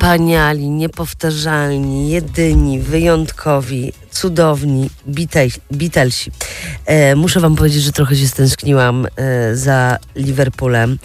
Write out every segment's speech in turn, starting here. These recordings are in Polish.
wspaniali, niepowtarzalni, jedyni, wyjątkowi, cudowni Beatlesi. Muszę wam powiedzieć, że trochę się stęskniłam za Liverpoolem.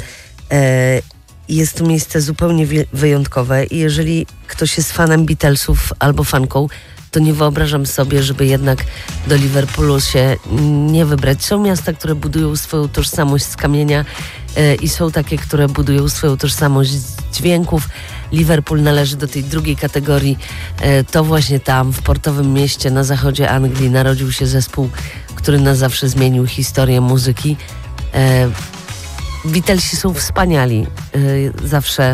Jest to miejsce zupełnie wyjątkowe i jeżeli ktoś jest fanem Beatlesów albo fanką, to nie wyobrażam sobie, żeby jednak do Liverpoolu się nie wybrać. Są miasta, które budują swoją tożsamość z kamienia i są takie, które budują swoją tożsamość z dźwięków. Liverpool należy do tej drugiej kategorii. To właśnie tam, w portowym mieście na zachodzie Anglii, narodził się zespół, który na zawsze zmienił historię muzyki. Beatlesi są wspaniali. Zawsze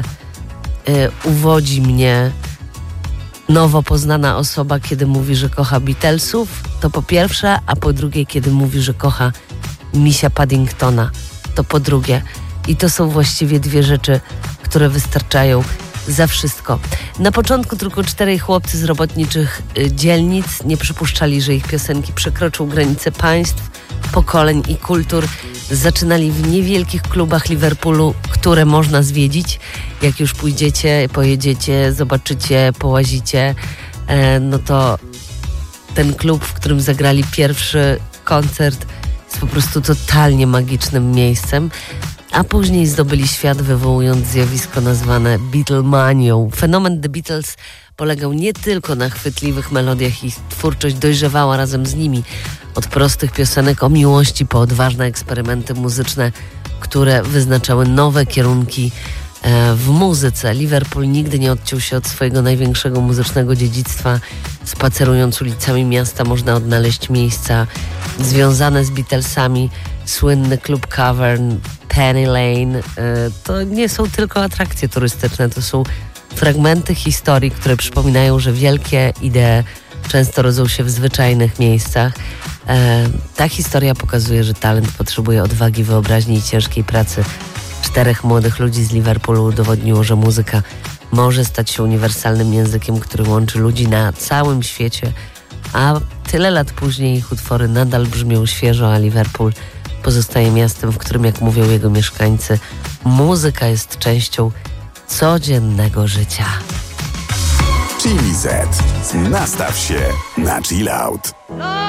uwodzi mnie nowo poznana osoba, kiedy mówi, że kocha Beatlesów, to po pierwsze, a po drugie, kiedy mówi, że kocha misia Paddingtona, to po drugie. I to są właściwie dwie rzeczy, które wystarczają za wszystko. Na początku tylko 4 chłopcy z robotniczych dzielnic nie przypuszczali, że ich piosenki przekroczą granice państw, pokoleń i kultur. Zaczynali w niewielkich klubach Liverpoolu, które można zwiedzić. Jak już pójdziecie, pojedziecie, zobaczycie, połazicie, no to ten klub, w którym zagrali pierwszy koncert, jest po prostu totalnie magicznym miejscem. A później zdobyli świat, wywołując zjawisko nazwane Beatlemanią. Fenomen The Beatles polegał nie tylko na chwytliwych melodiach, ich twórczość dojrzewała razem z nimi. Od prostych piosenek o miłości po odważne eksperymenty muzyczne, które wyznaczały nowe kierunki w muzyce. Liverpool nigdy nie odciął się od swojego największego muzycznego dziedzictwa. Spacerując ulicami miasta można odnaleźć miejsca związane z Beatlesami. Słynny klub Cavern, Penny Lane. To nie są tylko atrakcje turystyczne, to są fragmenty historii, które przypominają, że wielkie idee często rodzą się w zwyczajnych miejscach. Ta historia pokazuje, że talent potrzebuje odwagi, wyobraźni i ciężkiej pracy. 4 młodych ludzi z Liverpoolu udowodniło, że muzyka może stać się uniwersalnym językiem, który łączy ludzi na całym świecie, a tyle lat później ich utwory nadal brzmią świeżo, a Liverpool pozostaje miastem, w którym, jak mówią jego mieszkańcy, muzyka jest częścią codziennego życia. Chili Z. Nastaw się na chill out.